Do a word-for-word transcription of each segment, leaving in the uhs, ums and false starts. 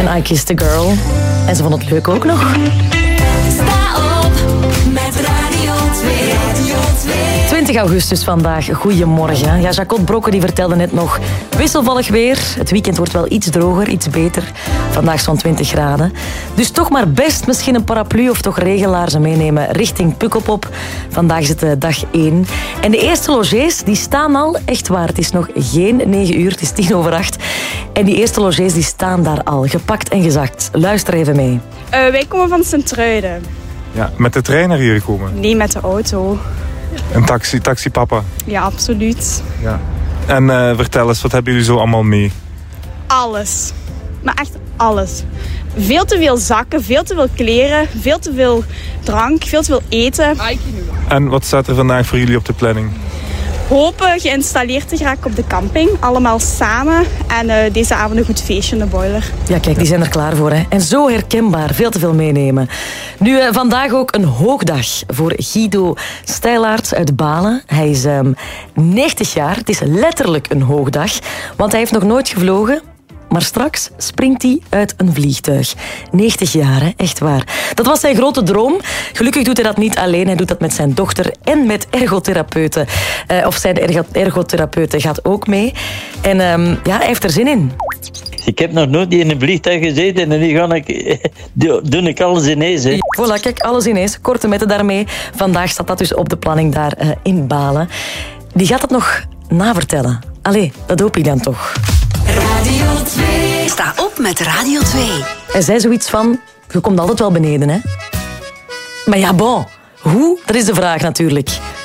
en I Kissed a Girl. En ze vond het leuk ook nog. Sta op met Radio twee. Radio twee. twintig augustus vandaag. Goedemorgen. Ja, Jacot Brokke die vertelde net nog. Wisselvallig weer. Het weekend wordt wel iets droger, iets beter. Vandaag zo'n twintig graden. Dus toch maar best misschien een paraplu of toch regenlaarzen meenemen richting Pukkelpop. Vandaag is het dag één. En de eerste logés die staan al, echt waar. Het is nog geen negen uur, het is tien over acht. En die eerste logés die staan daar al, gepakt en gezakt. Luister even mee. Uh, wij komen van Sint-Truiden. Ja, met de trein naar hier gekomen? Nee, met de auto. Een taxi, taxi papa? Ja, absoluut. Ja. En uh, vertel eens, wat hebben jullie zo allemaal mee? Alles. Maar echt alles. Veel te veel zakken, veel te veel kleren, veel te veel drank, veel te veel eten. En wat staat er vandaag voor jullie op de planning? Hopen geïnstalleerd te geraken op de camping. Allemaal samen. En uh, deze avond een goed feestje in de boiler. Ja, kijk, die zijn er klaar voor. Hè. En zo herkenbaar. Veel te veel meenemen. Nu, uh, vandaag ook een hoogdag voor Guido Stijlaert uit Balen. Hij is um, negentig jaar. Het is letterlijk een hoogdag. Want hij heeft nog nooit gevlogen. Maar straks springt hij uit een vliegtuig. negentig jaar, hè? Echt waar. Dat was zijn grote droom. Gelukkig doet hij dat niet alleen. Hij doet dat met zijn dochter en met ergotherapeuten. Uh, of zijn ergo- ergotherapeuten gaat ook mee. En um, ja, hij heeft er zin in. Ik heb nog nooit in een vliegtuig gezeten en nu ga ik, doe ik alles ineens. Hè. Voilà, kijk, alles ineens. Korte metten daarmee. Vandaag staat dat dus op de planning daar uh, in Balen. Die gaat het nog navertellen. Allee, dat hoop ik dan toch. Radio twee. Sta op met Radio twee. Hij zei zoiets van, je komt altijd wel beneden, hè? Maar ja, bon, hoe? Dat is de vraag natuurlijk.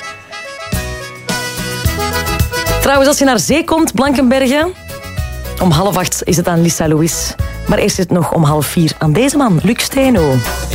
Trouwens, als je naar zee komt, Blankenbergen, om half acht is het aan Lisa Louis. Maar eerst is het nog om half vier aan deze man, Luc Steno.